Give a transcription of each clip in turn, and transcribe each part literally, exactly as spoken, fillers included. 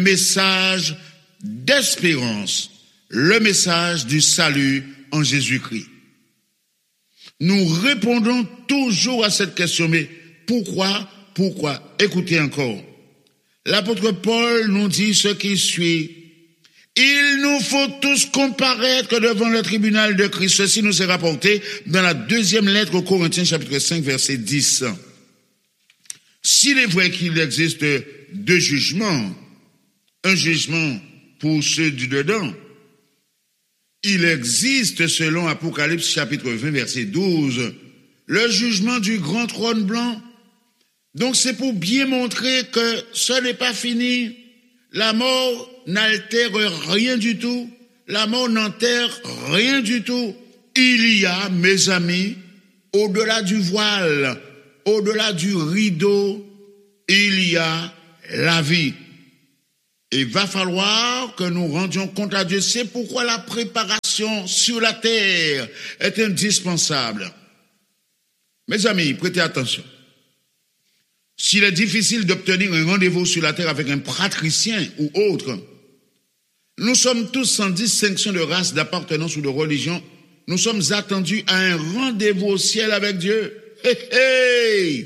message d'espérance, le message du salut en Jésus-Christ. Nous répondons toujours à cette question, mais pourquoi, pourquoi? Écoutez encore. L'apôtre Paul nous dit ce qui suit. Il nous faut tous comparaître devant le tribunal de Christ. Ceci nous est rapporté dans la deuxième lettre aux Corinthiens, chapitre cinq, verset dix. S'il est vrai qu'il existe deux jugements, un jugement pour ceux du dedans, il existe, selon Apocalypse, chapitre vingt, verset douze, le jugement du grand trône blanc. Donc c'est pour bien montrer que ce n'est pas fini. La mort n'altère rien du tout. La mort n'enterre rien du tout. Il y a, mes amis, au-delà du voile, au-delà du rideau, il y a la vie. Il va falloir que nous rendions compte à Dieu. C'est pourquoi la préparation sur la terre est indispensable. Mes amis, prêtez attention. S'il est difficile d'obtenir un rendez-vous sur la terre avec un praticien ou autre, nous sommes tous sans distinction de race, d'appartenance ou de religion. Nous sommes attendus à un rendez-vous au ciel avec Dieu. Hé hé!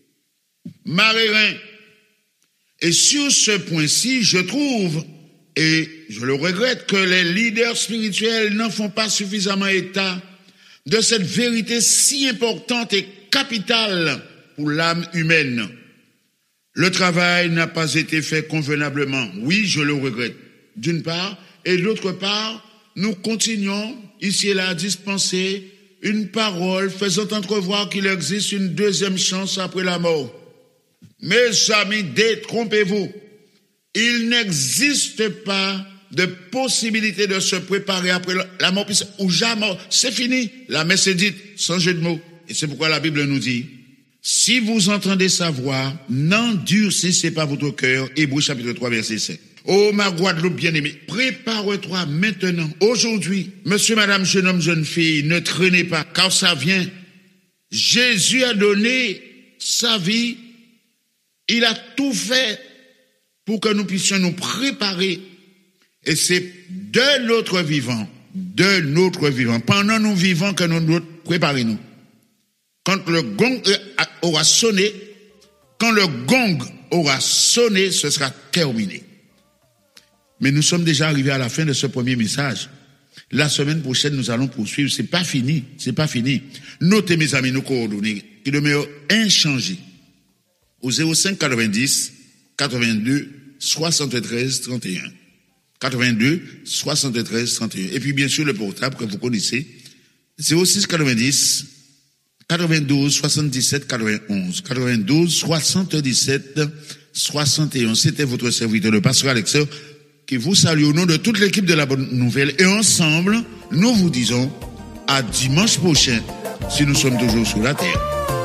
Marérin. Et sur ce point-ci, je trouve, et je le regrette, que les leaders spirituels n'en font pas suffisamment état de cette vérité si importante et capitale pour l'âme humaine. Le travail n'a pas été fait convenablement. Oui, je le regrette, d'une part, et d'autre part, nous continuons ici et là à dispenser une parole faisant entrevoir qu'il existe une deuxième chance après la mort. Mes amis, détrompez-vous. Il n'existe pas de possibilité de se préparer après la mort, ou jamais. C'est fini. La messe est dite, sans jeu de mots. Et c'est pourquoi la Bible nous dit, si vous entendez sa voix, n'endurcissez pas votre cœur. Hébreux chapitre trois, verset sept. Oh, ma Guadeloupe bien-aimée, prépare-toi maintenant, aujourd'hui. Monsieur, madame, jeune homme, jeune fille, ne traînez pas, car ça vient. Jésus a donné sa vie. Il a tout fait pour que nous puissions nous préparer. Et c'est de notre vivant, de notre vivant, pendant nous vivants que nous devons préparer nous. Quand le gong aura sonné, quand le gong aura sonné, ce sera terminé. Mais nous sommes déjà arrivés à la fin de ce premier message. La semaine prochaine, nous allons poursuivre. C'est pas fini, c'est pas fini. Notez, mes amis, nos coordonnées, qui demeurent inchangées. Au zéro cinq quatre-vingt-dix, quatre-vingt-deux, soixante-treize, trente et un. quatre-vingt-deux, soixante-treize, trente et un. Et puis, bien sûr, le portable que vous connaissez. zéro six quatre-vingt-dix, quatre-vingt-douze, soixante-dix-sept, quatre-vingt-onze. quatre-vingt-douze, soixante-dix-sept, soixante et onze. C'était votre serviteur, le pasteur Alexer, qui vous salue au nom de toute l'équipe de la Bonne Nouvelle. Et ensemble, nous vous disons à dimanche prochain, si nous sommes toujours sur la terre.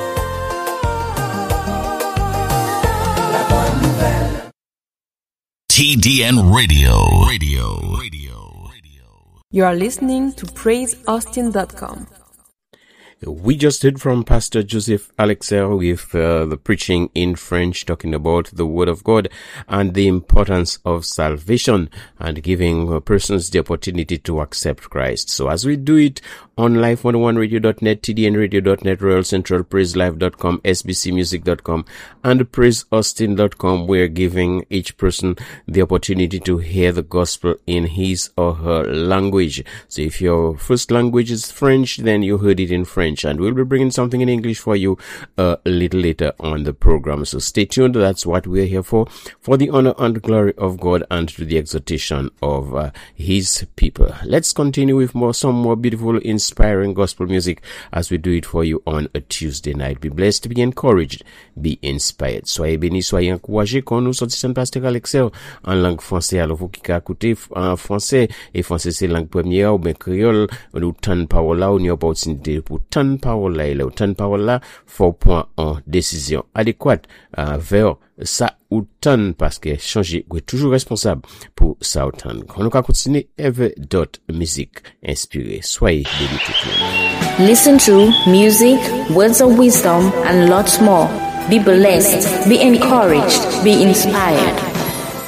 T D N Radio. Radio. Radio. Radio. You are listening to praise austin dot com. We just heard from Pastor Joseph Alexer with uh, the preaching in French, talking about the Word of God and the importance of salvation and giving uh, persons the opportunity to accept Christ. So as we do it on live one oh one radio dot net, T D N radio dot net, Royal Central Praise Live dot com, S B C music dot com, and Praise Austin dot com, we're giving each person the opportunity to hear the gospel in his or her language. So if your first language is French, then you heard it in French. And we'll be bringing something in English for you uh, a little later on the program. So stay tuned. That's what we're here for, for the honor and glory of God and to the exhortation of uh, His people. Let's continue with more, some more beautiful, inspiring gospel music as we do it for you on a Tuesday night. Be blessed, be encouraged, be inspired. Soyez bénis, soyez encouragés quand nous sortissons Pasteur Alexer en langue française. Alors vous qui écoutez en français, et français c'est langue première ou bien créole, nous tannent parole là, ou nous opportunité pour tannent parole là, et là, tannent parole là, faut point en décision adéquate euh, vers ça ou tan parce que changer est toujours responsable pour ça ou tan. On va continuer Ever Dot Music inspiré. Soyez bénis. Listen to music, words of wisdom and lots more. Be blessed, be encouraged, be inspired.